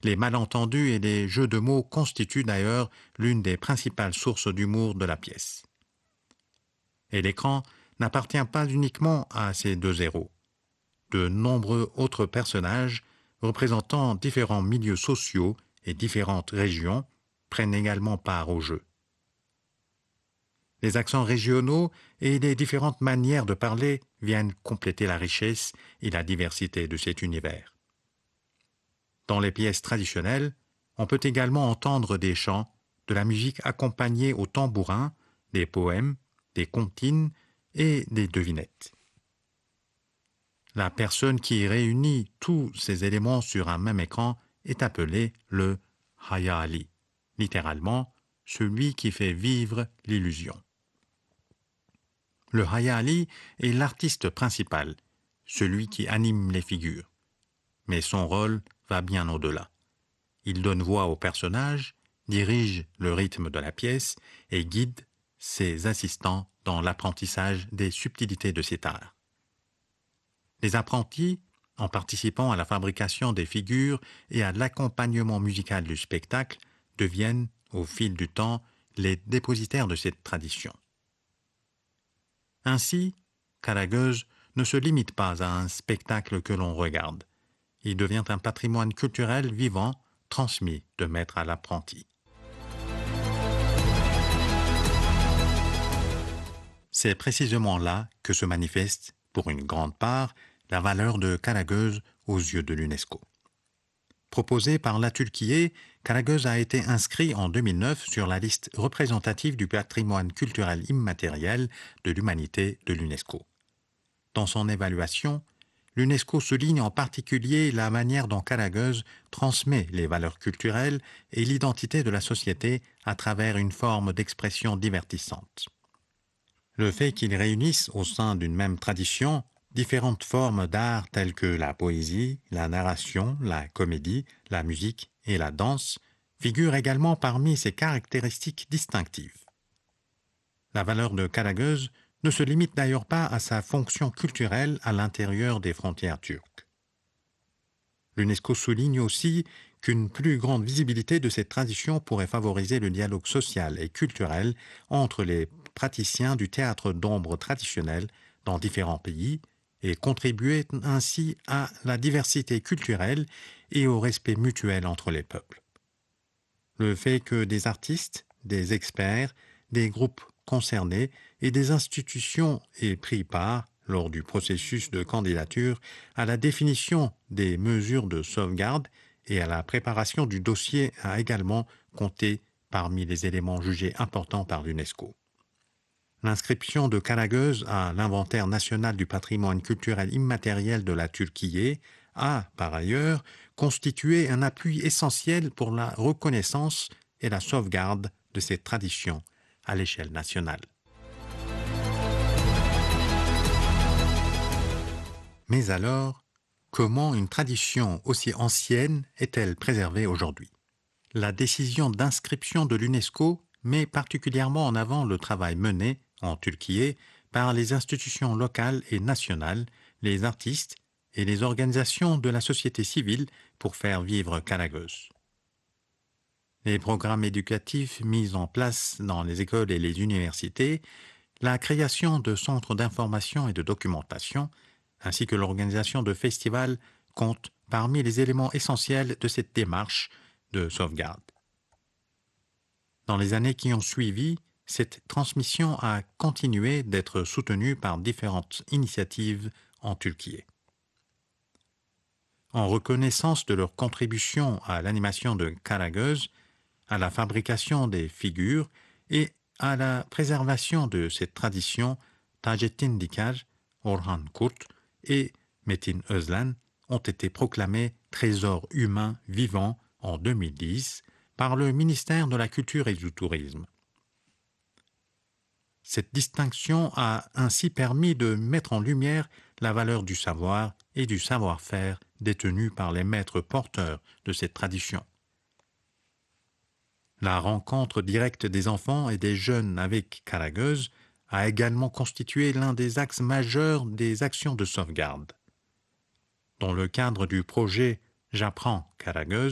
Les malentendus et les jeux de mots constituent d'ailleurs l'une des principales sources d'humour de la pièce. Et l'écran n'appartient pas uniquement à ces deux héros. De nombreux autres personnages, représentant différents milieux sociaux et différentes régions, prennent également part au jeu. Les accents régionaux et les différentes manières de parler viennent compléter la richesse et la diversité de cet univers. Dans les pièces traditionnelles, on peut également entendre des chants, de la musique accompagnée au tambourin, des poèmes, des comptines et des devinettes. La personne qui réunit tous ces éléments sur un même écran est appelée le Hayali, littéralement celui qui fait vivre l'illusion. Le Hayali est l'artiste principal, celui qui anime les figures. Mais son rôle va bien au-delà. Il donne voix aux personnages, dirige le rythme de la pièce et guide ses assistants dans l'apprentissage des subtilités de cet art. Les apprentis, en participant à la fabrication des figures et à l'accompagnement musical du spectacle, deviennent, au fil du temps, les dépositaires de cette tradition. Ainsi, Karagöz ne se limite pas à un spectacle que l'on regarde. Il devient un patrimoine culturel vivant, transmis de maître à l'apprenti. C'est précisément là que se manifeste, pour une grande part, la valeur de Karagöz aux yeux de l'UNESCO. Proposé par la Turquie, Karagöz a été inscrit en 2009 sur la liste représentative du patrimoine culturel immatériel de l'humanité de l'UNESCO. Dans son évaluation, l'UNESCO souligne en particulier la manière dont Karagöz transmet les valeurs culturelles et l'identité de la société à travers une forme d'expression divertissante. Le fait qu'il réunisse au sein d'une même tradition différentes formes d'art telles que la poésie, la narration, la comédie, la musique et la danse figure également parmi ses caractéristiques distinctives. La valeur de Karagöz ne se limite d'ailleurs pas à sa fonction culturelle à l'intérieur des frontières turques. L'UNESCO souligne aussi qu'une plus grande visibilité de cette tradition pourrait favoriser le dialogue social et culturel entre les praticiens du théâtre d'ombre traditionnel dans différents pays et contribuer ainsi à la diversité culturelle et au respect mutuel entre les peuples. Le fait que des artistes, des experts, des groupes concernés et des institutions aient pris part lors du processus de candidature à la définition des mesures de sauvegarde et à la préparation du dossier a également compté parmi les éléments jugés importants par l'UNESCO. L'inscription de Karagöz à l'inventaire national du patrimoine culturel immatériel de la Turquie a, par ailleurs, constitué un appui essentiel pour la reconnaissance et la sauvegarde de cette tradition à l'échelle nationale. Mais alors, comment une tradition aussi ancienne est-elle préservée aujourd'hui? La décision d'inscription de l'UNESCO met particulièrement en avant le travail mené, en Turquie, par les institutions locales et nationales, les artistes et les organisations de la société civile pour faire vivre Karagöz. Les programmes éducatifs mis en place dans les écoles et les universités, la création de centres d'information et de documentation, ainsi que l'organisation de festivals comptent parmi les éléments essentiels de cette démarche de sauvegarde. Dans les années qui ont suivi, cette transmission a continué d'être soutenue par différentes initiatives en Turquie. En reconnaissance de leur contribution à l'animation de Karagöz, à la fabrication des figures et à la préservation de cette tradition, Taceddin Diker, Orhan Kurt et Metin Özlen ont été proclamés trésors humains vivants en 2010 par le ministère de la Culture et du Tourisme. Cette distinction a ainsi permis de mettre en lumière la valeur du savoir et du savoir-faire détenus par les maîtres porteurs de cette tradition. La rencontre directe des enfants et des jeunes avec Karagöz a également constitué l'un des axes majeurs des actions de sauvegarde. Dans le cadre du projet J'apprends Karagöz,